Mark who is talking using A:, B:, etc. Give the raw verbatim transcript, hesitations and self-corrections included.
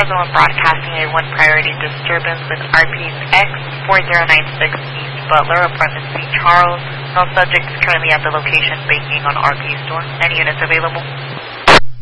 A: Rosalind Broadcasting, a one priority disturbance with R P X four zero nine six East Butler, apartment C, Charles. No subject is currently at the location baking on R P's door. Any units available?